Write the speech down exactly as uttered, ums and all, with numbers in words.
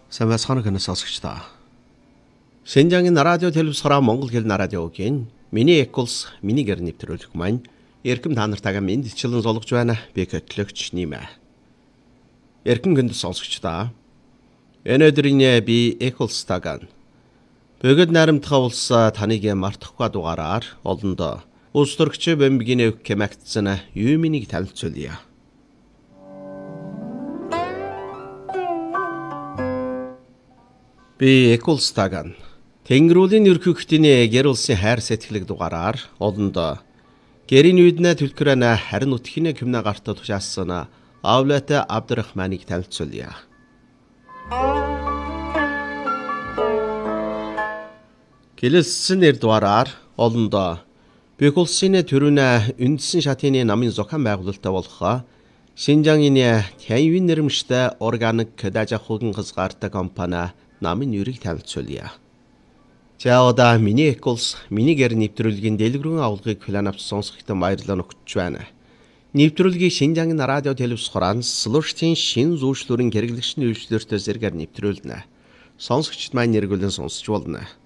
Сайн байцгаана уу сонсогчдоо. Шинжаагийн радио телевизороо Монгол хэл радиогийн миний эколс миний гэр нэвтрүүлэг маань эрхэм та нартайгаа мэндчлэн золгож байна. Би хөтлөгч Нимэ. Эрхэм гүнд сонсогчдоо. Энэ өдрийн би эколстагаан бөгөөд найрамдахаа улс таныг мартахгүй дугаараар олондоо улс төрөгч бомбигийн өв кемэгтсэн юминийг танилцуулъя. Би эколстагаан Тэнгэрүүлийн ерхөгчдийн гэр улсын хайр сэтгэлэг дугаараар олондоо гэрийн үйднэ төлкөрөнө харин утхины кимнэ гарта тушаасан Авлат Абдрахманыг танилцуулъя. Гэлэлсэн нэр дугаараар олондоо Бэх улсын төрүнэ үндсэн шатны намын зохион байгуулалтаа болох Шинжаагийн тайван нэрмжтэй органик дажахугын хязгаартай компани намын нэрийг танилцуулъя. За одоо миний эколс миний гэр нэвтрүүлгийн дэлгэрэн авалгыг план авч сонсохтой баярлалаа өгч байна. Нэвтрүүлгийг Шинжаагийн радио телевизорын слуштын шин зүйшлүүрийн хэрэглэгчний үйлчлэлтэй зэрэгээр нэвтрүүлнэ. Сонсогчд маань нэргүүлэн сонсч болно.